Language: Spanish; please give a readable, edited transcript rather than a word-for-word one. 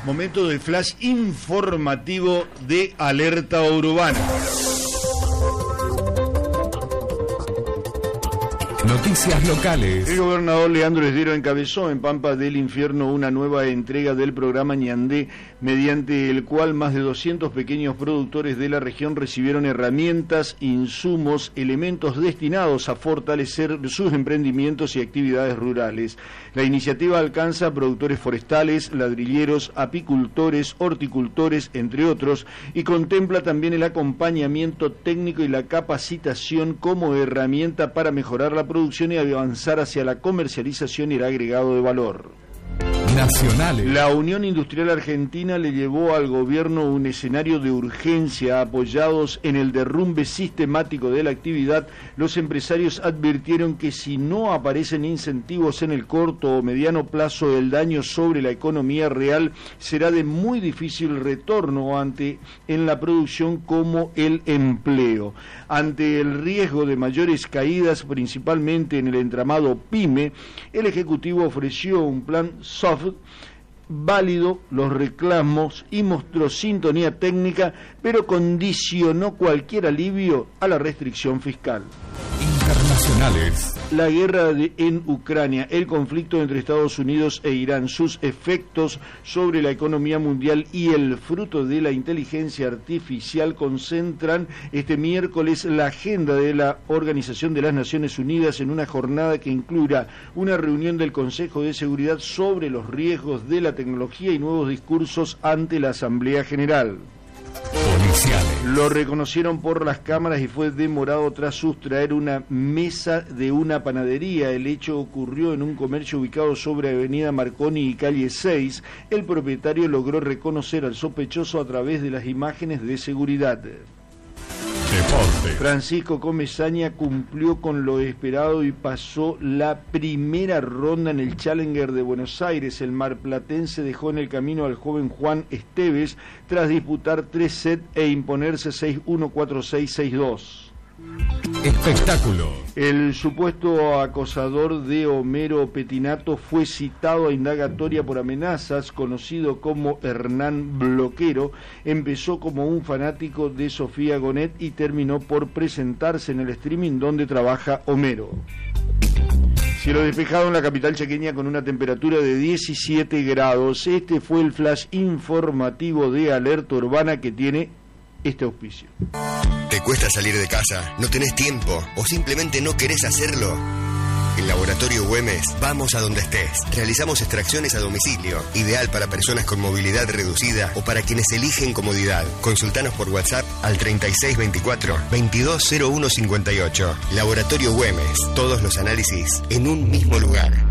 Momento del flash informativo de Alerta Urbana. Noticias locales. El gobernador Leandro Esdero encabezó en Pampa del Infierno una nueva entrega del programa Ñandé, mediante el cual más de 200 pequeños productores de la región recibieron herramientas, insumos, elementos destinados a fortalecer sus emprendimientos y actividades rurales. La iniciativa alcanza a productores forestales, ladrilleros, apicultores, horticultores, entre otros, y contempla también el acompañamiento técnico y la capacitación como herramienta para mejorar la producción y avanzar hacia la comercialización y el agregado de valor. Nacionales. La Unión Industrial Argentina le llevó al gobierno un escenario de urgencia. Apoyados en el derrumbe sistemático de la actividad, los empresarios advirtieron que si no aparecen incentivos en el corto o mediano plazo, el daño sobre la economía real será de muy difícil retorno en la producción como el empleo. Ante el riesgo de mayores caídas, principalmente en el entramado PYME, el Ejecutivo ofreció un plan soft válido los reclamos y mostró sintonía técnica, pero condicionó cualquier alivio a la restricción fiscal. Internacionales. La guerra en Ucrania, el conflicto entre Estados Unidos e Irán, sus efectos sobre la economía mundial y el fruto de la inteligencia artificial concentran este miércoles la agenda de la Organización de las Naciones Unidas en una jornada que incluirá una reunión del Consejo de Seguridad sobre los riesgos de la tecnología y nuevos discursos ante la Asamblea General. Policiales. Lo reconocieron por las cámaras y fue demorado tras sustraer una mesa de una panadería. El hecho ocurrió en un comercio ubicado sobre Avenida Marconi y Calle 6. El propietario logró reconocer al sospechoso a través de las imágenes de seguridad. Deporte. Francisco Comesaña cumplió con lo esperado y pasó la primera ronda en el Challenger de Buenos Aires. El marplatense dejó en el camino al joven Juan Esteves tras disputar 3 sets e imponerse 6-1, 4-6, 6-2. Espectáculo. El supuesto acosador de Homero Petinato fue citado a indagatoria por amenazas, conocido como Hernán Bloquero. Empezó como un fanático de Sofía Gonet y terminó por presentarse en el streaming donde trabaja Homero. Cielo despejado en la capital chaqueña con una temperatura de 17 grados. Este fue el flash informativo de Alerta Urbana que tiene este auspicio. ¿Te cuesta salir de casa? ¿No tenés tiempo? ¿O simplemente no querés hacerlo? En Laboratorio Güemes, vamos a donde estés. Realizamos extracciones a domicilio, ideal para personas con movilidad reducida o para quienes eligen comodidad. Consultanos por WhatsApp al 3624-220158. Laboratorio Güemes, todos los análisis en un mismo lugar.